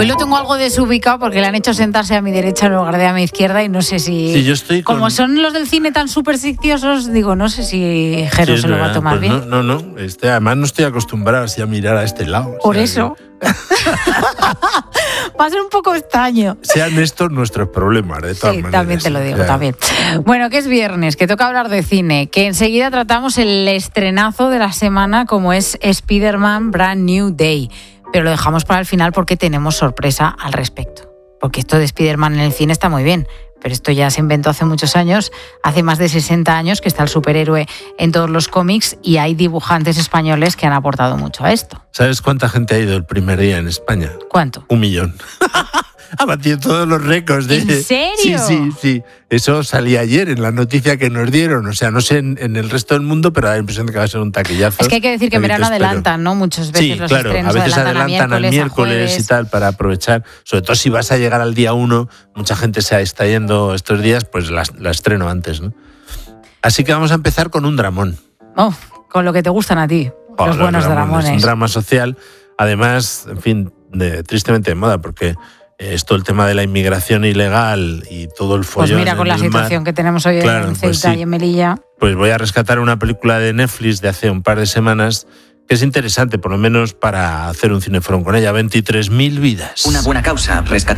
Hoy lo tengo algo desubicado porque le han hecho sentarse a mi derecha en lugar de a mi izquierda y no sé si... Sí, yo estoy como son los del cine tan supersticiosos, digo, no sé si Jero se lo va a tomar pues bien. No. Además no estoy acostumbrado así a mirar a este lado. Por eso. Va a ser un poco extraño. Sean estos nuestros problemas, de todas maneras. También te lo digo, también. Bueno, que es viernes, que toca hablar de cine, que enseguida tratamos el estrenazo de la semana como es Spider-Man Brand New Day. Pero lo dejamos para el final porque tenemos sorpresa al respecto. Porque esto de Spider-Man en el cine está muy bien, pero esto ya se inventó hace muchos años, hace más de 60 años que está el superhéroe en todos los cómics y hay dibujantes españoles que han aportado mucho a esto. ¿Sabes cuánta gente ha ido el primer día en España? ¿Cuánto? 1 millón. Ha batido todos los récords. ¿En serio? Sí. Eso salía ayer en la noticia que nos dieron. O sea, no sé en el resto del mundo, pero da la impresión de que va a ser un taquillazo. Es que hay que decir que en verano adelantan, ¿no? Muchas veces los estrenos. Sí, claro, a veces adelantan al miércoles y tal para aprovechar. Sobre todo si vas a llegar al día 1, mucha gente se está yendo estos días, pues la estreno antes, ¿no? Así que vamos a empezar con un dramón. Oh, con lo que te gustan a ti, los buenos dramones. Un drama social, además, en fin, tristemente de moda, porque es todo el tema de la inmigración ilegal y todo el follón. Pues mira, con la situación que tenemos hoy en Ceuta y en Melilla. Pues voy a rescatar una película de Netflix de hace un par de semanas que es interesante, por lo menos para hacer un cineforón con ella. 23.000 vidas. Una buena causa, rescatar.